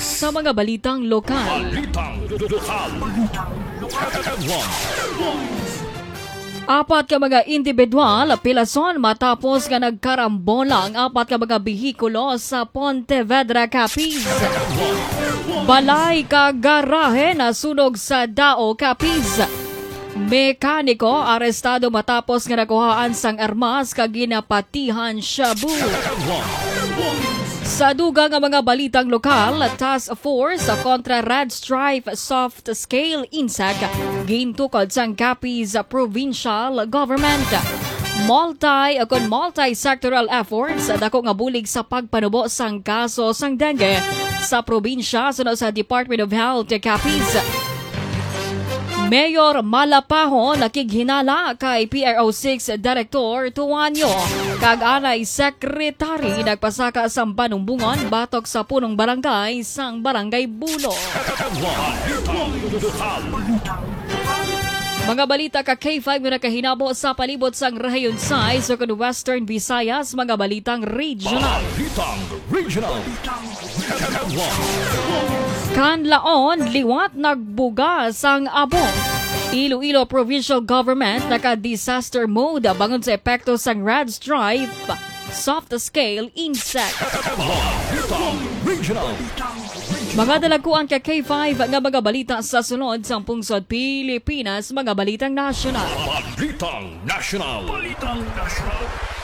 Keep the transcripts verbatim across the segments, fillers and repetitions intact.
Sa mga balitang lokal. Balitang lokal. Apat ka mga individual pilason matapos nga nagkarambola ang apat ka mga bihikulo sa Pontevedra, Capiz. Balay ka garahe na sunog sa Dao, Capiz. Mekaniko arestado matapos nga nakuhaan sang armas kag ginapatihan shabu. Sa dugang nga mga balitang lokal, Task Force kontra Red Stripe Soft Scale Insect gintukod sang Capiz Provincial Government. Multi akon multi-sectoral efforts dako nga bulig sa pagpanubo sang kaso sang dengue sa probinsya sunod sa Department of Health Capiz. Mayor Malapaho nakighinala kay P R O six Director Tuanyo kag anay Secretary nagpasaka sa panumbungan batok sa punong barangay sang Barangay Bulo. Mga balita ka K five nga nakahinabo sa palibot sang Rayon Size o Western Visayas, mga balitang regional. Balitang regional. Kanlaon, liwat nagbuga sang abong. Iloilo Provincial Government naka-disaster mode bangon sa epekto sang Red Stripe Soft Scale Insect. Balitang regional. Mga dalaguan ka K five nga mga balita sa sunod sa pungsod Pilipinas, mga balitang nasyonal. Balitang national. Balitang national.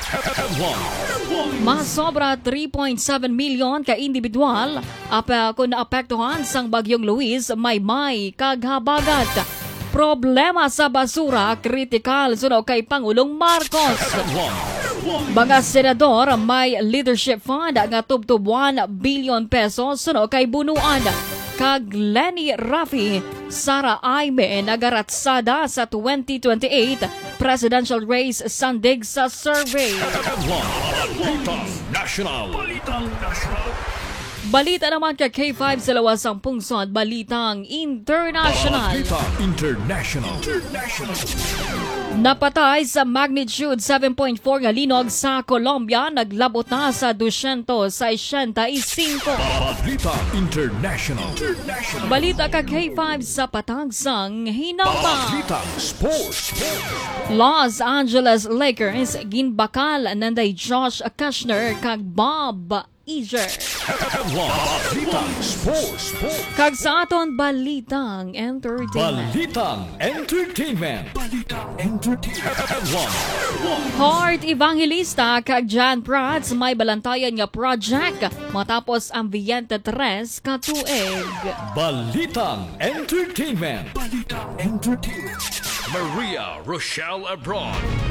Mas sobra three point seven milyon ka individual apa kung naapektuhan sang bagyong Luis, may may kaghabagat. Problema sa basura kritikal suno kay Pangulong Marcos. Mga senador may leadership fund nga tubtub one billion pesos suno kay bunuan. Kag Lenny Rafi, Sara Aime nagaratsada sa twenty twenty-eight presidential race sandig sa survey. Balitang national. Balitang national. Balita naman ka K five sa lawasang pungsod, balitang international. Balitang international. International. Napatay sa magnitude seven point four nga linog sa Colombia, naglabot na sa two hundred sixty-five. Balitang international. International. Balita ka K five sa patagsang hinapa. Balitang sports. Los Angeles Lakers ginbakal nanday Josh Kushner kag Bob Iger. Balitang sports. Kag sa aton balitang entertainment. Balitang entertainment. Balitang entertainment. Heart Evangelista kag Jan Prats may balantayan nga project matapos ang Ambiente three katuig. Balitang entertainment. Balitang entertainment. Maria Rochelle Abron.